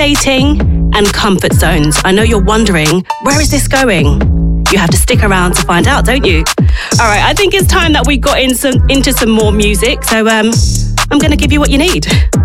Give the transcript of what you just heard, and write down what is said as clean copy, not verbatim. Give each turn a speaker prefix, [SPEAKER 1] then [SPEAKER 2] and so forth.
[SPEAKER 1] dating and comfort zones. I know you're wondering, where is this going? You have to stick around to find out, don't you? All right, I think it's time that we got into some more music. So I'm going to give you what you need.